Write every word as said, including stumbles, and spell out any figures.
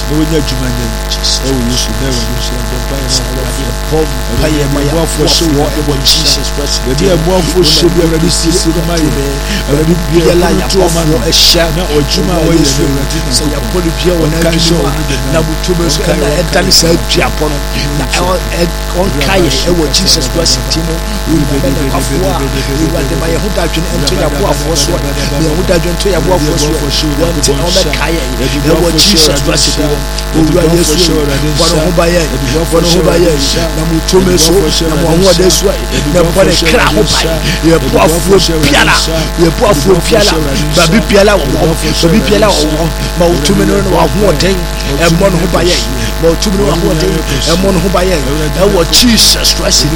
na wonya dwuma nya e wo Yesu na wo Yesu de ba ya na bom pa ye ma ya fo so wo Jesus Christ de bi e mo fo so bi Awurade sisi no mai Awurade bi ya la ya fo e sha na o dwuma wo Yesu se ya polu bia wo na dwuma na butume so na etani sa dua pon na e on kai e wo Jesus Christ timo wo be be be afo a wo de ma ye ho dadwen ento ya bo afo so ye ho dadwen ento ya bo afo so wo nti on be kai e wo Jesus Christ timo wo wa Yesu wo no ba ye wo no ba ye na mutume so na mo ho de so na bo de kra ho ba ye bo afo piala ye bo afo piala ba bi piala wo ba bi piala wo ba utume no no ho den e mo no ba ye ba utume no ho den e mo no ba ye e wo Jesus Christ